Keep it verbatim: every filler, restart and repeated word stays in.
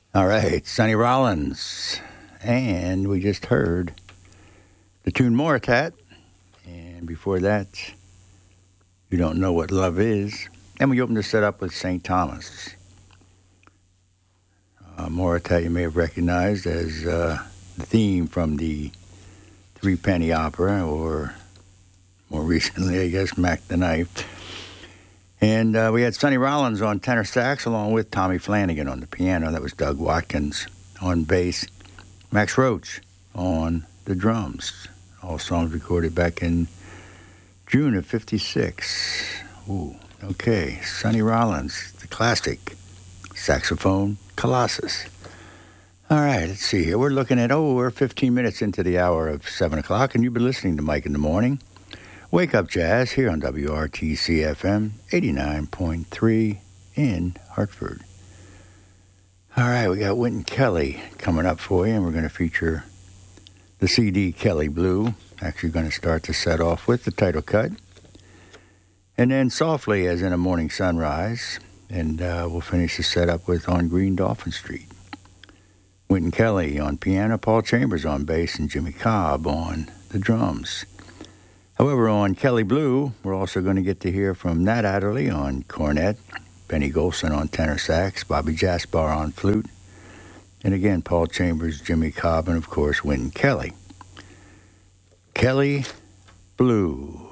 All right, Sonny Rollins. And we just heard the tune Moritat. And before that, You Don't Know What Love Is. And we opened the set up with Saint Thomas. Uh, Moritat you may have recognized as uh, the theme from the Three Penny Opera, or more recently, I guess, Mac the Knife. And uh, we had Sonny Rollins on tenor sax, along with Tommy Flanagan on the piano. That was Doug Watkins on bass. Max Roach on the drums. All songs recorded back in June of fifty-six. Ooh, okay. Sonny Rollins, the classic saxophone colossus. All right, let's see here. We're looking at, oh, we're fifteen minutes into the hour of seven o'clock, and you've been listening to Mike in the Morning. Wake Up Jazz here on W R T C F M eighty-nine point three in Hartford. All right, we got Wynton Kelly coming up for you, and we're going to feature the C D Kelly Blue. Actually going to start the set off with the title cut. And then Softly as in a Morning Sunrise. And uh, we'll finish the setup with On Green Dolphin Street. Wynton Kelly on piano, Paul Chambers on bass, and Jimmy Cobb on the drums. However, on Kelly Blue, we're also going to get to hear from Nat Adderley on cornet, Benny Golson on tenor sax, Bobby Jasper on flute, and again, Paul Chambers, Jimmy Cobb, and of course, Wynton Kelly. Kelly Blue.